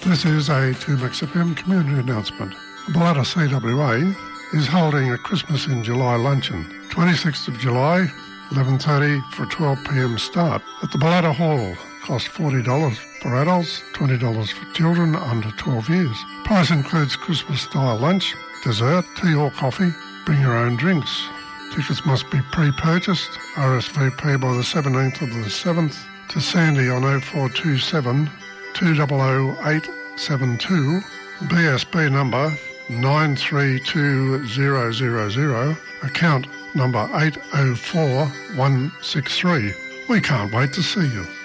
This is a 2Mix FM community announcement. Balata CWA is holding a Christmas in July luncheon, 26th of July, 11:30 for a 12 p.m. start at the Balata Hall. Cost $40 for adults, $20 for children under 12 years. Price includes Christmas-style lunch, dessert, tea or coffee. Bring your own drinks. Tickets must be pre-purchased. RSVP by the 17th of the 7th to Sandy on 0427 200 872, BSB number 932000, account number 804163. We can't wait to see you.